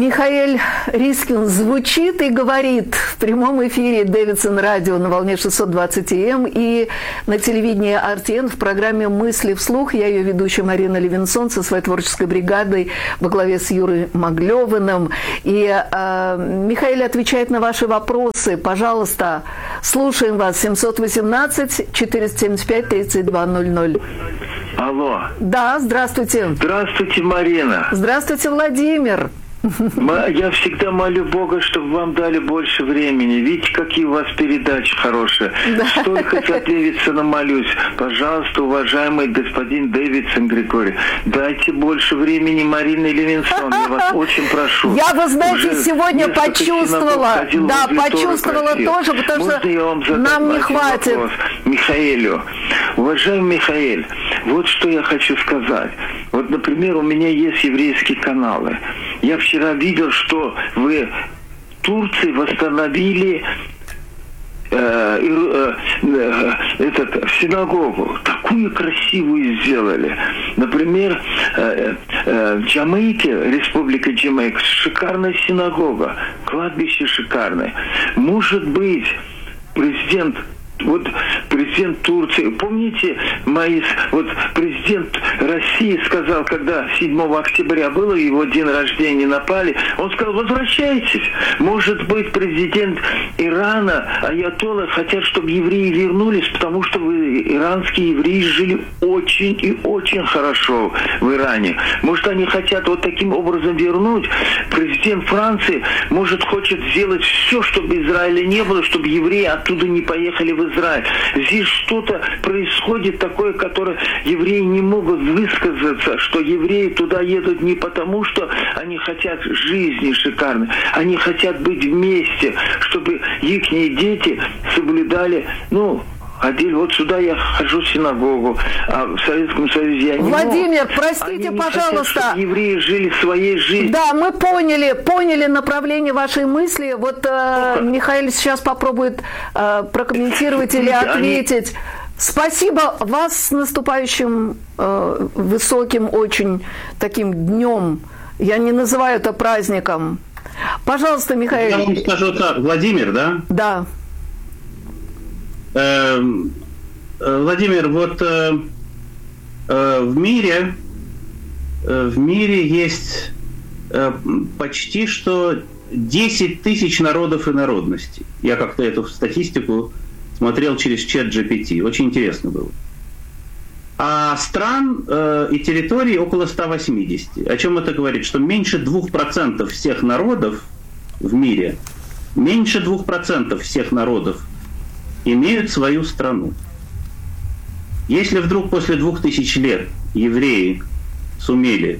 Михаэль Рискин звучит и говорит в прямом эфире Дэвидсон радио на волне 620 АМ и на телевидении РТН в программе «Мысли вслух». Я ее ведущая Марина Левинсон со своей творческой бригадой во главе с Юрой Маглевиным. И Михаэль отвечает на ваши вопросы. Пожалуйста, слушаем вас. 718-475-3200. Алло. Да, здравствуйте. Здравствуйте, Марина. Здравствуйте, Владимир. Я всегда молю Бога, чтобы вам дали больше времени. Видите, какие у вас передачи хорошие. Да. Столько за Дэвидсона молюсь. Пожалуйста, уважаемый господин Дэвидсон Григорий, дайте больше времени Марине Левинсон. Я вас очень прошу. Я, вы знаете, сегодня почувствовала. Да, почувствовала тоже, потому что нам не хватит. Вопрос Михаэлю. Уважаемый Михаэль, вот что я хочу сказать. Вот, например, у меня есть еврейские каналы. Я вчера видел, что вы в Турции восстановили синагогу. Такую красивую сделали. Например, в Джамайке, Республика Джамайка, шикарная синагога. Кладбище шикарное. Может быть, президент Турции, помните, президент России сказал, когда 7 октября было, его день рождения напали, он сказал, возвращайтесь. Может быть, президент Ирана, аятоллы хотят, чтобы евреи вернулись, потому что иранские евреи жили очень и очень хорошо в Иране. Может, они хотят вот таким образом вернуть. Президент Франции, может, хочет сделать все, чтобы Израиля не было, чтобы евреи оттуда не поехали в Израиль. Здесь что-то происходит такое, которое евреи не могут высказаться, что евреи туда едут не потому, что они хотят жизни шикарной, они хотят быть вместе, чтобы их дети соблюдали, отдельно. Вот сюда я хожу в синагогу, а в Советском Союзе я не Владимир, мог. простите, они пожалуйста. Хотят, чтобы евреи жили своей жизнью. Да, мы поняли направление вашей мысли. Вот Михаил сейчас попробует прокомментировать или ответить. Спасибо вас с наступающим высоким очень таким днем. Я не называю это праздником. Пожалуйста, Михаил. Я вам скажу так, Владимир, да? Да. Владимир, вот в мире есть почти что 10 тысяч народов и народностей. Я как-то эту статистику смотрел через чат GPT. Очень интересно было. А стран и территорий около 180. О чем это говорит? Что меньше 2% всех народов в мире, меньше 2% всех народов имеют свою страну. Если вдруг после 2000 лет евреи сумели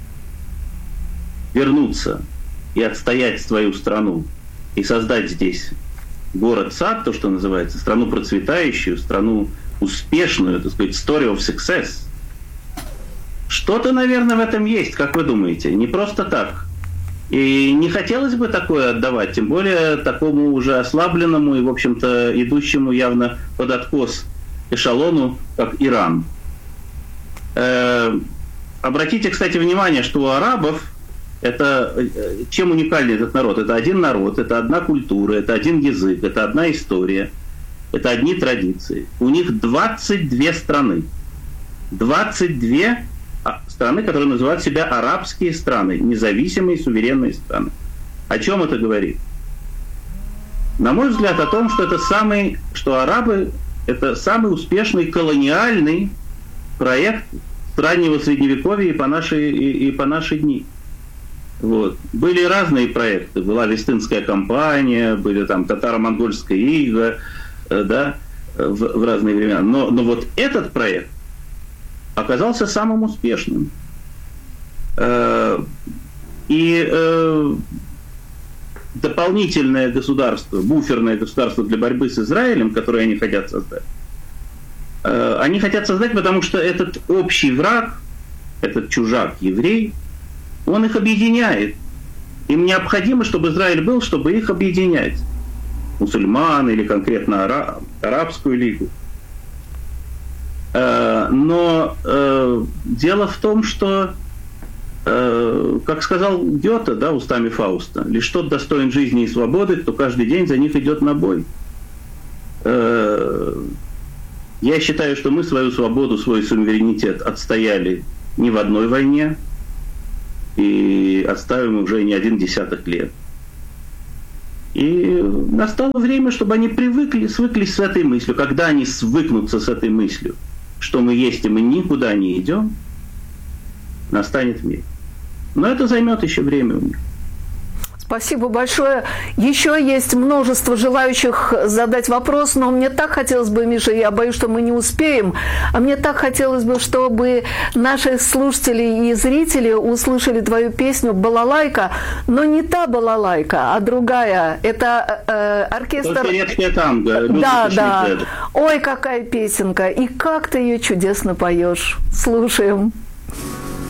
вернуться и отстоять свою страну и создать здесь город-сад, то, что называется, страну процветающую, страну успешную, так сказать, story of success, что-то, наверное, в этом есть, как вы думаете, не просто так. И не хотелось бы такое отдавать, тем более такому уже ослабленному и, в общем-то, идущему явно под откос эшелону, как Иран. Обратите, кстати, внимание, что у арабов чем уникальный этот народ? Это один народ, это одна культура, это один язык, это одна история, это одни традиции. У них 22 страны. 22 страны, которые называют себя арабские страны, независимые, суверенные страны. О чем это говорит? На мой взгляд, о том, что арабы – это самый успешный колониальный проект с раннего Средневековья и по наши дни. Вот. Были разные проекты. Была Вестынская кампания, были там татаро-монгольская ига, да, в разные времена. Но вот этот проект оказался самым успешным. Дополнительное государство, буферное государство для борьбы с Израилем, которое они хотят создать, потому что этот общий враг, этот чужак, еврей, он их объединяет. Им необходимо, чтобы Израиль был, чтобы их объединять. Мусульман или конкретно Арабскую лигу. Но дело в том, что как сказал Гёте, да, устами Фауста, лишь тот достоин жизни и свободы, кто каждый день за них идет на бой. Я считаю, что мы свою свободу, свой суверенитет отстояли не в одной войне и отстаиваем уже не 10 лет. И настало время, чтобы они свыклись с этой мыслью. Когда они свыкнутся с этой мыслью, что мы есть и мы никуда не идем, настанет мир. Но это займет еще время у них. Спасибо большое. Еще есть множество желающих задать вопрос, но мне так хотелось бы, Миша, я боюсь, что мы не успеем, а мне так хотелось бы, чтобы наши слушатели и зрители услышали твою песню «Балалайка», но не та балалайка, а другая. Это оркестр... Турецкая танго. Да. Ой, какая песенка. И как ты ее чудесно поешь. Слушаем.